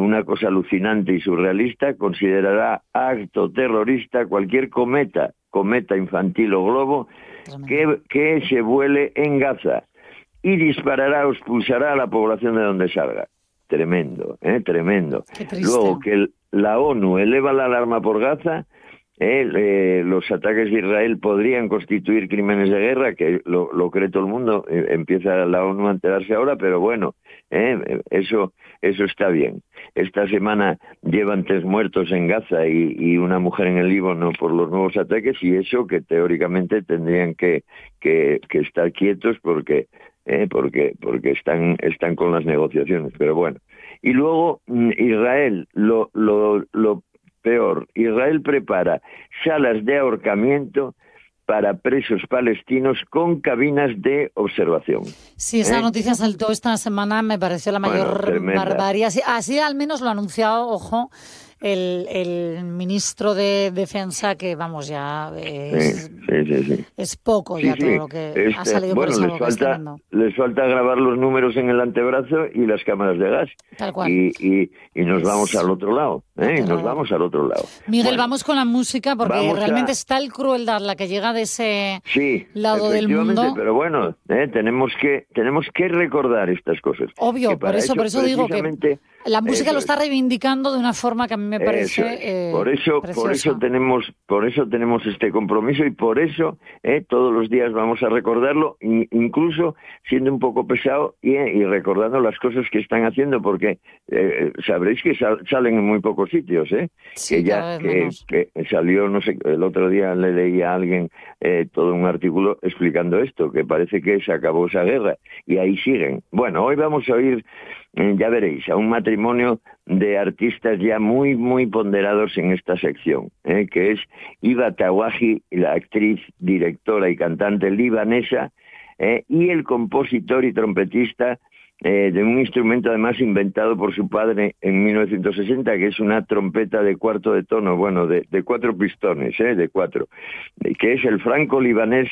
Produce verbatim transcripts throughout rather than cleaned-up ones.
una cosa alucinante y surrealista, considerará acto terrorista cualquier cometa, cometa infantil o globo, que, que se vuele en Gaza y disparará o expulsará a la población de donde salga. Tremendo, ¿eh? Tremendo. Luego, que el, la ONU eleva la alarma por Gaza. Eh, eh, los ataques de Israel podrían constituir crímenes de guerra, que lo, lo cree todo el mundo, eh, empieza la ONU a enterarse ahora, pero bueno, eh, eso eso está bien. Esta semana llevan tres muertos en Gaza y, y una mujer en el Líbano por los nuevos ataques, y eso que teóricamente tendrían que, que, que estar quietos porque eh, porque porque están están con las negociaciones, pero bueno. Y luego Israel lo lo lo peor, Israel prepara salas de ahorcamiento para presos palestinos con cabinas de observación. Sí, esa ¿Eh? noticia saltó esta semana, me pareció la mayor bueno, barbarie. Así, así al menos lo ha anunciado, ojo, el, el ministro de Defensa, que vamos, ya es, sí, sí, sí, sí. es poco sí, ya sí. todo lo que este, ha salido bueno, por esa les boca. falta, les falta grabar los números en el antebrazo y las cámaras de gas. Tal cual. Y, y, y nos es... vamos al otro lado, ¿eh? Nos vamos al otro lado. Miguel, bueno, vamos con la música, porque realmente a... es tal crueldad la que llega de ese sí, lado del mundo. Pero bueno, ¿eh? tenemos que tenemos que recordar estas cosas. Obvio, por eso, eso por eso digo que la música lo está reivindicando de una forma que a mí me parece es. eh, por eso preciosa. por eso tenemos por eso tenemos este compromiso, y por eso eh, todos los días vamos a recordarlo, incluso siendo un poco pesado y, y recordando las cosas que están haciendo, porque eh, sabréis que sal, salen en muy pocos sitios, eh sí, que ya que, que salió, no sé, el otro día le leí a alguien eh, todo un artículo explicando esto, que parece que se acabó esa guerra y ahí siguen. Bueno, hoy vamos a oír, ya veréis, a un matrimonio de artistas ya muy, muy ponderados en esta sección, ¿eh? que es Hiba Tawahi, la actriz, directora y cantante libanesa, ¿eh? y el compositor y trompetista eh, de un instrumento además inventado por su padre en mil novecientos sesenta, que es una trompeta de cuarto de tono, bueno, de, de cuatro pistones, ¿eh? de cuatro, que es el franco-libanés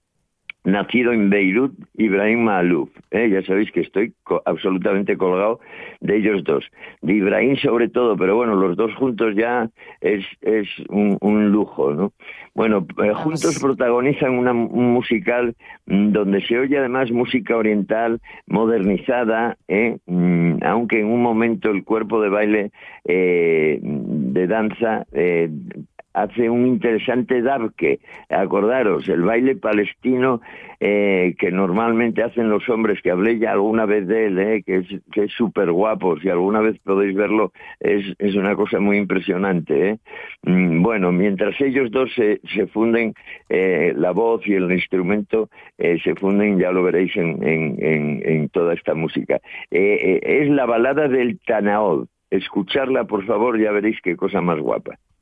nacido en Beirut, Ibrahim Maalouf. ¿eh? Ya sabéis que estoy co- absolutamente colgado de ellos dos. De Ibrahim sobre todo, pero bueno, los dos juntos ya es es un, un lujo, ¿no? Bueno, eh, juntos protagonizan una, un musical mmm, donde se oye además música oriental modernizada, ¿eh? mm, aunque en un momento el cuerpo de baile eh, de danza eh, hace un interesante dabke. Acordaros, el baile palestino eh, que normalmente hacen los hombres, que hablé ya alguna vez de él, eh, que es que es súper guapo, si alguna vez podéis verlo, es, es una cosa muy impresionante. Eh. Mm, bueno, mientras ellos dos se, se funden, eh, la voz y el instrumento eh, se funden, ya lo veréis en, en, en, en toda esta música. Eh, eh, es la balada del Tanaod. Escucharla, por favor, ya veréis qué cosa más guapa.